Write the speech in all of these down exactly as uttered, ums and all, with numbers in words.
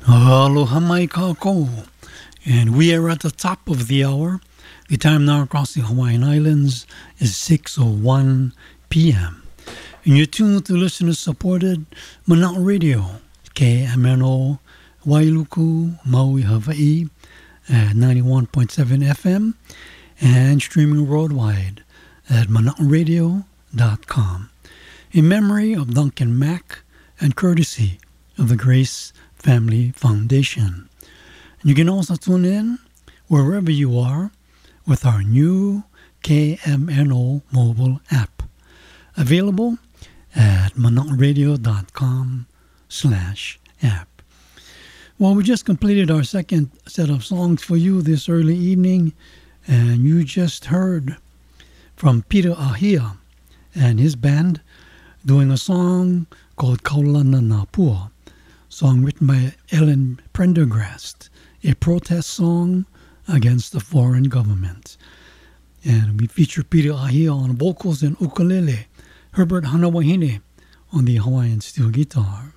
Aloha mai kākou. And we are at the top of the hour. The time now across the Hawaiian Islands is six oh one p.m. And you're tuned to listener-supported Manaʻo Radio, K M N O, Wailuku, Maui, Hawaii, at ninety-one point seven F M, and streaming worldwide at manaʻo radio dot com. In memory of Duncan Mack and courtesy of the Grace Family Foundation. And you can also tune in wherever you are with our new K M N O mobile app, available at manaʻo radio dot com slash app. Well, we just completed our second set of songs for you this early evening, and you just heard from Peter Ahia and his band doing a song called Kaulana Napua, song written by Ellen Prendergast, a protest song against the foreign government. And we feature Peter Ahia on vocals and ukulele, Herbert Hanawahine on the Hawaiian steel guitar.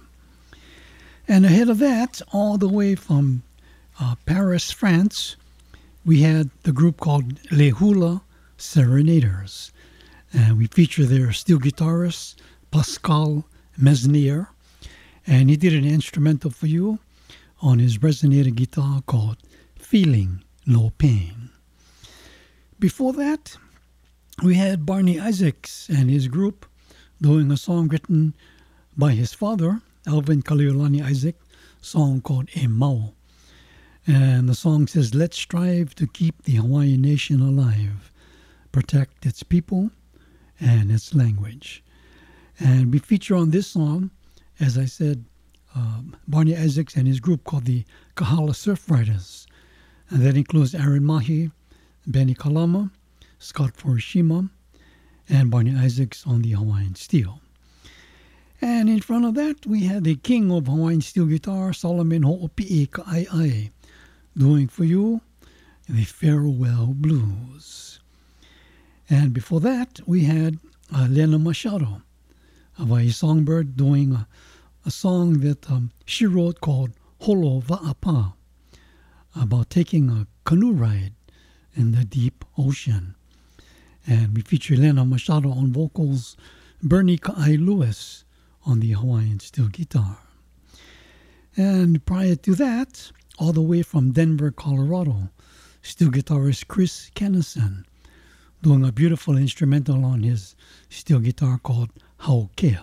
And ahead of that, all the way from uh, Paris, France, we had the group called Les Hula Serenaders. And we feature their steel guitarist, Pascal Mesnier, and he did an instrumental for you on his resonator guitar called Feeling No Pain. Before that, we had Barney Isaacs and his group doing a song written by his father, Alvin Kaliulani Isaac, song called E Mau. And the song says, let's strive to keep the Hawaiian nation alive, protect its people and its language. And we feature on this song, as I said, um, Barney Isaacs and his group called the Kahala Surf Riders. And that includes Aaron Mahi, Benny Kalama, Scott Furushima, and Barney Isaacs on the Hawaiian steel. And in front of that, we had the king of Hawaiian steel guitar, Solomon Ho'opi'i Ka'ai'ai, doing for you the Farewell Blues. And before that, we had uh, Lena Machado, Hawaii Songbird, doing a, a song that um, she wrote called Holo Va'apa, about taking a canoe ride in the deep ocean. And we feature Lena Machado on vocals, Bernie Ka'ai Lewis on the Hawaiian steel guitar. And prior to that, all the way from Denver, Colorado, steel guitarist Chris Kennison, doing a beautiful instrumental on his steel guitar called Haukea.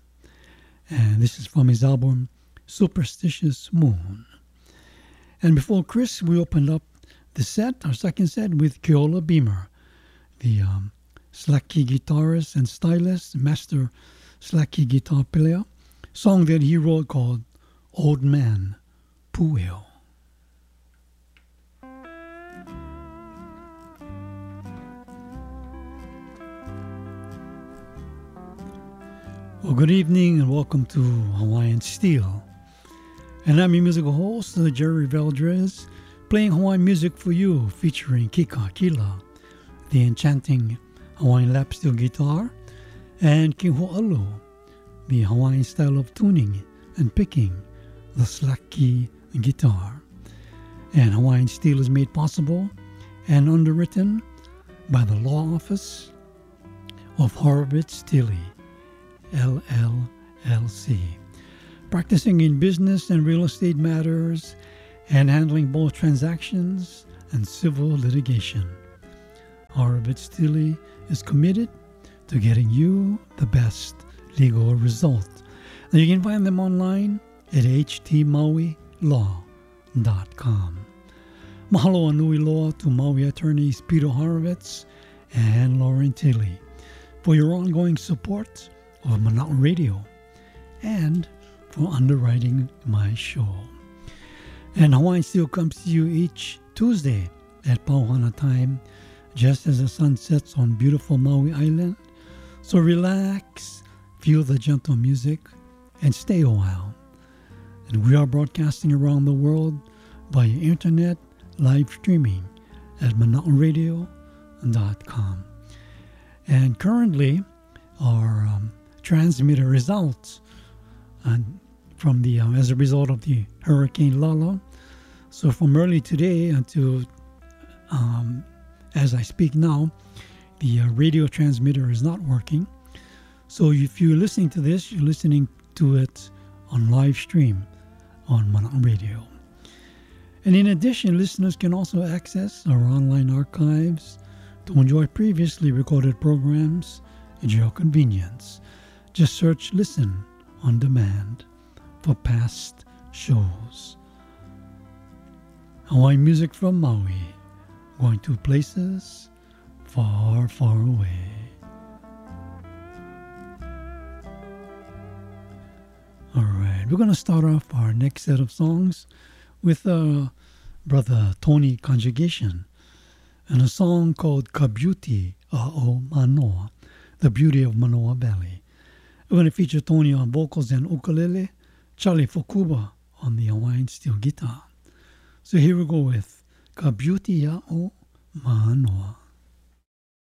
And this is from his album Superstitious Moon. And before Chris, we opened up the set, our second set, with Keola Beamer, the um, slack key guitarist and stylist, master slack key guitar player, song that he wrote called Old Man Pueo. Well, good evening and welcome to Hawaiian Steel. And I'm your musical host, Jerry Valdrez, playing Hawaiian music for you, featuring Kika Kila, the enchanting Hawaiian lap steel guitar, and King Ho'alu, the Hawaiian style of tuning and picking the slack key guitar. And Hawaiian Steel is made possible and underwritten by the law office of Horowitz Tilly, L L L C, practicing in business and real estate matters and handling both transactions and civil litigation. Horowitz Tilly is committed to getting you the best legal result. Now you can find them online at h t maui law dot com. Mahalo a nui loa to Maui attorneys Peter Horowitz and Lauren Tilly for your ongoing support of Manaʻo Radio and for underwriting my show. And Hawaiian Steel comes to you each Tuesday at Pauhana time, just as the sun sets on beautiful Maui Island. So relax, feel the gentle music, and stay a while. And we are broadcasting around the world via internet, live streaming at manaʻo radio dot com. And currently, our um, transmitter results and from the uh, as a result of the Hurricane Lala. So from early today until um, as I speak now, the uh, radio transmitter is not working. So if you're listening to this, you're listening to it on live stream on Manana Radio. And in addition, listeners can also access our online archives to enjoy previously recorded programs at your convenience. Just search Listen on Demand for past shows. Hawaiian music from Maui, going to places far, far away. All right, we're going to start off our next set of songs with uh, Brother Tony Conjugation and a song called Ka Beauty A'o Manoa, the beauty of Manoa Valley. We're going to feature Tony on vocals and ukulele, Charlie Fukuba on the Hawaiian steel guitar. So here we go with Ka Beauty A'o Manoa.